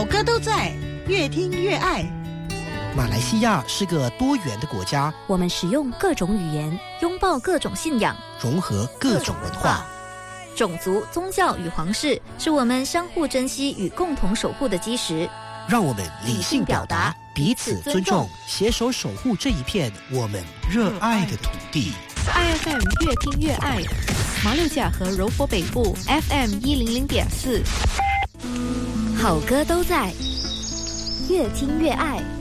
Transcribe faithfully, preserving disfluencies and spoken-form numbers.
好歌都在，越听越爱。 马来西亚是个多元的国家， 我们使用各种语言，拥抱各种信仰， 融合各种文化。 种族、宗教与皇室是我们相互珍惜与共同守护的基石。 让我们理性表达，彼此尊重，携手守护这一片我们热爱的土地。 I F M 越听越爱，马六甲和柔佛北部 F M 一零零点四， 好歌都在，越听越爱。